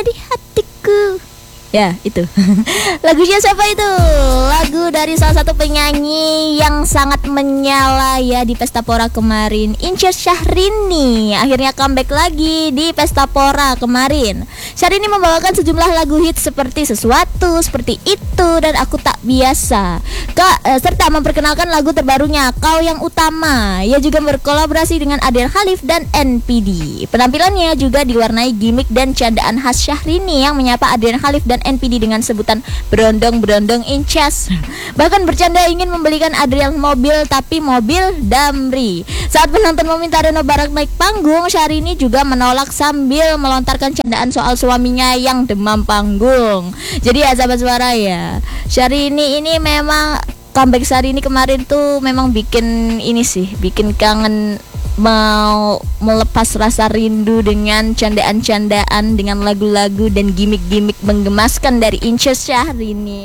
di hatiku. Ya itu lagunya siapa itu? Lagu dari salah satu penyanyi yang sangat menyala ya di Pesta Pora kemarin, Inces Syahrini. Akhirnya comeback lagi di Pesta Pora kemarin. Syahrini membawakan sejumlah lagu hits seperti Sesuatu, Seperti Itu, dan Aku Tak Biasa. Serta memperkenalkan lagu terbarunya Kau Yang Utama. Ia juga berkolaborasi dengan Adrian Khalif dan NPD. Penampilannya juga diwarnai gimmick dan candaan khas Syahrini yang menyapa Adrian Khalif dan NPD dengan sebutan berondong-berondong Inces. Bahkan bercanda ingin membelikan Adrian mobil, tapi mobil Damri. Saat penonton meminta Reno Barak naik panggung, Syahrini juga menolak sambil melontarkan candaan soal suaminya yang demam panggung. Jadi ya sahabat suara ya, Syahrini ini memang comeback Syahrini kemarin tuh memang bikin ini sih, bikin kangen, mau melepas rasa rindu dengan candaan-candaan, dengan lagu-lagu dan gimmick-gimmick menggemaskan dari Inces Syahrini.